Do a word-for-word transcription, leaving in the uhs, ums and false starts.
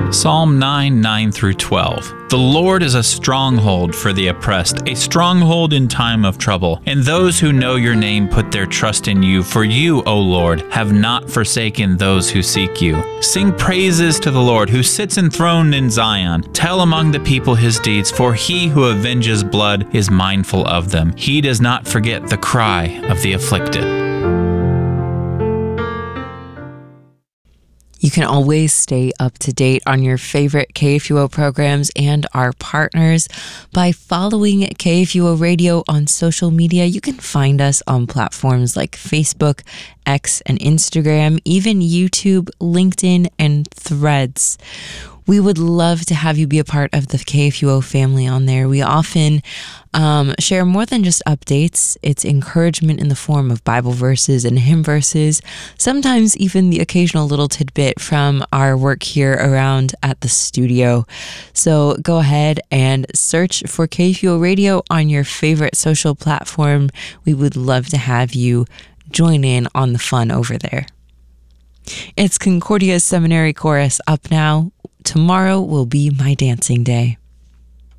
Psalm nine, nine through twelve. The Lord is a stronghold for the oppressed, a stronghold in time of trouble. And those who know your name put their trust in you, for you, O Lord, have not forsaken those who seek you. Sing praises to the Lord, who sits enthroned in Zion. Tell among the people his deeds, for he who avenges blood is mindful of them. He does not forget the cry of the afflicted. You can always stay up to date on your favorite K F U O programs and our partners by following K F U O Radio on social media. You can find us on platforms like Facebook, X, and Instagram, even YouTube, LinkedIn, and Threads. We would love to have you be a part of the K F U O family on there. We often um, share more than just updates. It's encouragement in the form of Bible verses and hymn verses, sometimes even the occasional little tidbit from our work here around at the studio. So go ahead and search for K F U O Radio on your favorite social platform. We would love to have you join in on the fun over there. It's Concordia Seminary Chorus up now. Tomorrow will be my dancing day.